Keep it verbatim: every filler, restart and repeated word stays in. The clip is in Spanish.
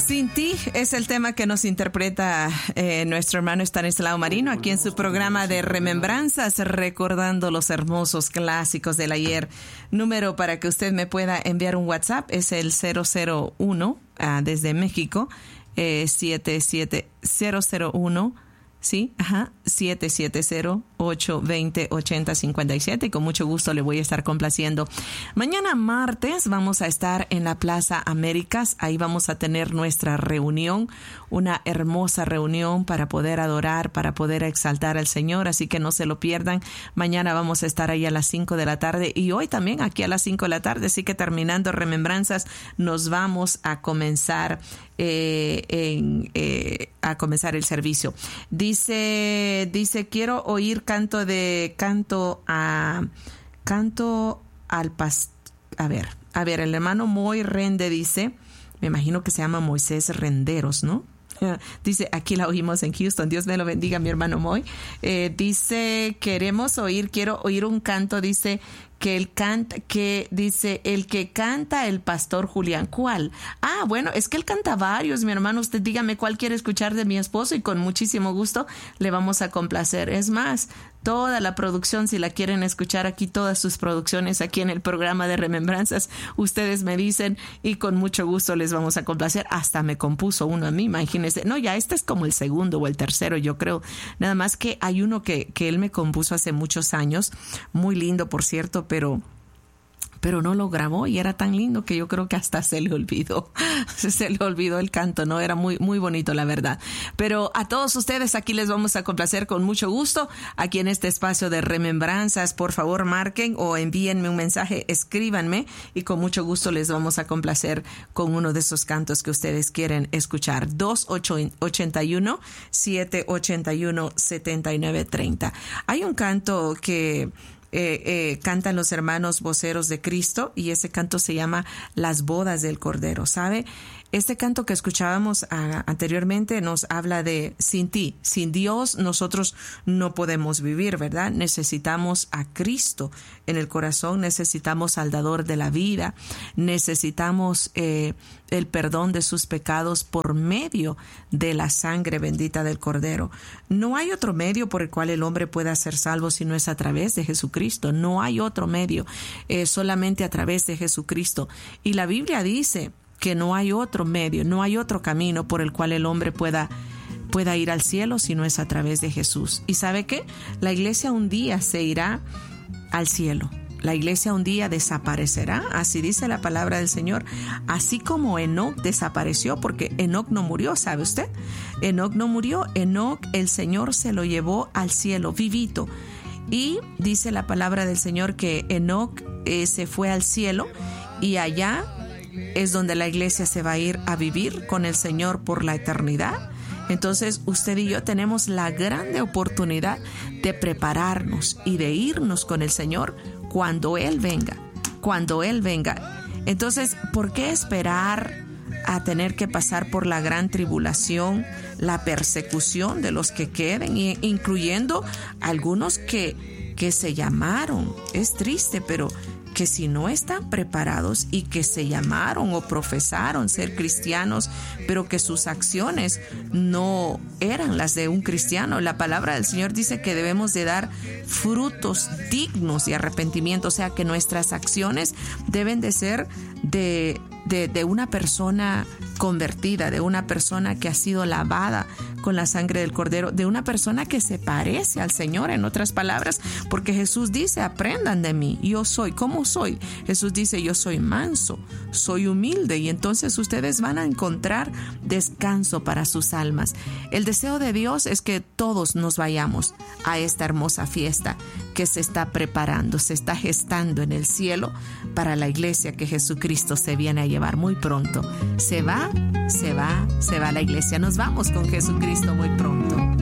Sin ti es el tema que nos interpreta eh, nuestro hermano Estanislao Marino aquí en su programa de Remembranzas, recordando los hermosos clásicos del ayer. Número para que usted me pueda enviar un WhatsApp es el cero cero uno uh, desde México, eh, siete siete cero cero uno, sí, ajá, siete siete cero, ocho dos cero, ocho cero cinco siete, y con mucho gusto le voy a estar complaciendo. Mañana martes vamos a estar en la Plaza Américas, ahí vamos a tener nuestra reunión, una hermosa reunión para poder adorar, para poder exaltar al Señor, así que no se lo pierdan. Mañana vamos a estar ahí a las cinco de la tarde y hoy también aquí a las cinco de la tarde, así que terminando Remembranzas nos vamos a comenzar eh, en, eh, a comenzar el servicio. Dice, dice, quiero oír canto de canto a canto al pas, a ver, a ver, el hermano Moy Rende dice, me imagino que se llama Moisés Renderos, ¿no? Dice, aquí la oímos en Houston. Dios me lo bendiga, mi hermano Moy. Eh, dice, queremos oír, quiero oír un canto, dice, que el canta, que dice, el que canta el pastor Julián. ¿Cuál? Ah, bueno, es que él canta varios, mi hermano. Usted dígame cuál quiere escuchar de mi esposo y con muchísimo gusto le vamos a complacer. Es más, toda la producción, si la quieren escuchar aquí, todas sus producciones aquí en el programa de Remembranzas, ustedes me dicen y con mucho gusto les vamos a complacer. Hasta me compuso uno a mí, imagínense. No, ya este es como el segundo o el tercero, yo creo. Nada más que hay uno que, que él me compuso hace muchos años, muy lindo, por cierto, pero... pero no lo grabó y era tan lindo que yo creo que hasta se le olvidó, se le olvidó el canto, ¿no? Era muy, muy bonito, la verdad. Pero a todos ustedes aquí les vamos a complacer con mucho gusto aquí en este espacio de Remembranzas. Por favor, marquen o envíenme un mensaje, escríbanme y con mucho gusto les vamos a complacer con uno de esos cantos que ustedes quieren escuchar. dos ocho ocho uno, siete ocho uno, siete nueve tres cero. Hay un canto que... Eh, eh, cantan los hermanos voceros de Cristo y ese canto se llama Las bodas del Cordero, ¿sabe? Este canto que escuchábamos a, anteriormente nos habla de sin ti, sin Dios nosotros no podemos vivir, ¿verdad? Necesitamos a Cristo en el corazón, necesitamos al dador de la vida, necesitamos eh, el perdón de sus pecados por medio de la sangre bendita del Cordero. No hay otro medio por el cual el hombre pueda ser salvo si no es a través de Jesucristo. No hay otro medio, eh, solamente a través de Jesucristo. Y la Biblia dice que no hay otro medio, no hay otro camino por el cual el hombre pueda, pueda ir al cielo si no es a través de Jesús. ¿Y sabe qué? La iglesia un día se irá al cielo. La iglesia un día desaparecerá, así dice la palabra del Señor, así como Enoc desapareció, porque Enoc no murió, ¿sabe usted? Enoc no murió, Enoc el Señor se lo llevó al cielo, vivito. Y dice la palabra del Señor que Enoc eh, se fue al cielo y allá es donde la iglesia se va a ir a vivir con el Señor por la eternidad. Entonces usted y yo tenemos la grande oportunidad de prepararnos y de irnos con el Señor cuando Él venga, cuando Él venga. Entonces, ¿por qué esperar a tener que pasar por la gran tribulación, la persecución de los que queden, incluyendo algunos que, que se llamaron? Es triste, pero que si no están preparados y que se llamaron o profesaron ser cristianos, pero que sus acciones no eran las de un cristiano. La palabra del Señor dice que debemos de dar frutos dignos de arrepentimiento, o sea que nuestras acciones deben de ser de, de, de una persona convertida, de una persona que ha sido lavada con la sangre del Cordero, de una persona que se parece al Señor, en otras palabras, porque Jesús dice, aprendan de mí, yo soy, ¿cómo soy? Jesús dice, yo soy manso, soy humilde, y entonces ustedes van a encontrar descanso para sus almas. El deseo de Dios es que todos nos vayamos a esta hermosa fiesta que se está preparando, se está gestando en el cielo para la iglesia que Jesucristo se viene a llevar muy pronto. Se va, se va, se va la iglesia. Nos vamos con Jesucristo muy pronto.